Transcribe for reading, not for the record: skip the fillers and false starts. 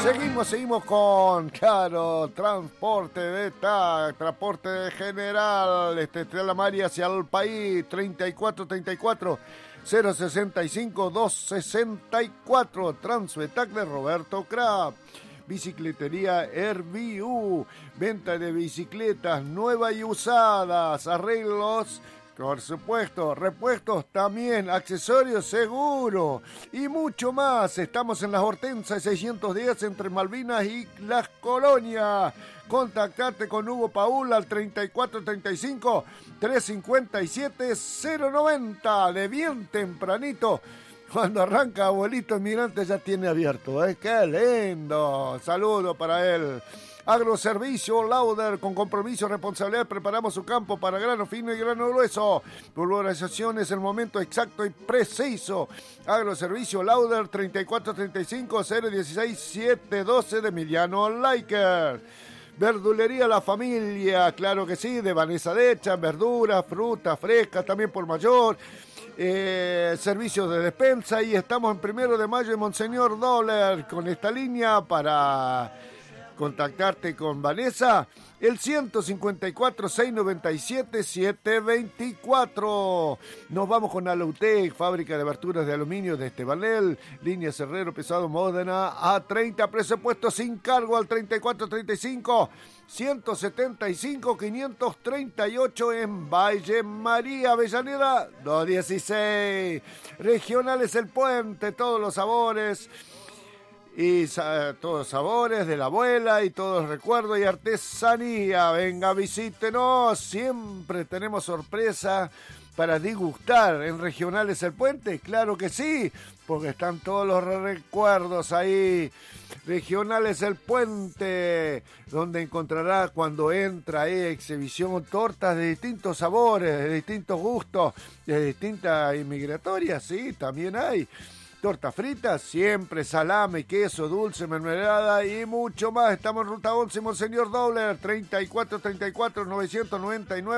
Seguimos con, claro, transporte general, de la María hacia el país, 3434 065 264, Transvetac de Roberto Crab. Bicicletería Herbiu, venta de bicicletas nuevas y usadas, arreglos, por supuesto, repuestos también, accesorios seguro y mucho más. Estamos en Las Hortensas 610 entre Malvinas y Las Colonias. Contactate con Hugo Paul al 3435 357 090 de bien tempranito. Cuando arranca Abuelito Inmigrante ya tiene abierto, ¿eh? ¡Qué lindo! Saludo para él. Agroservicio Lauder, con compromiso y responsabilidad, preparamos su campo para grano fino y grano grueso. Pulverización es el momento exacto y preciso. Agroservicio Lauder, 3435-016-712 de Emiliano Laiker. Verdulería La Familia, claro que sí, de Vanessa Decha, verduras, frutas frescas, también por mayor. Servicios de despensa, y estamos en 1 de Mayo en Monseñor Dollar con esta línea para contactarte con Vanessa, el 154-697-724. Nos vamos con Alautec, fábrica de aberturas de aluminio de Estebanel, línea Cerrero Pesado Módena, A30, presupuesto sin cargo al 3435-175-538 en Valle María, Avellaneda, 216. Regionales El Puente, todos los sabores. Y todos los sabores de la abuela y todos los recuerdos y artesanía. Venga, visítenos. Siempre tenemos sorpresa para degustar en Regionales El Puente. Claro que sí, porque están todos los recuerdos ahí. Regionales El Puente, donde encontrará cuando entra exhibición tortas de distintos sabores, de distintos gustos, de distintas inmigratorias. Sí, también hay. Torta frita, siempre, salame, queso, dulce, mermelada y mucho más. Estamos en Ruta 11, Monseñor Dobler, 3434-999.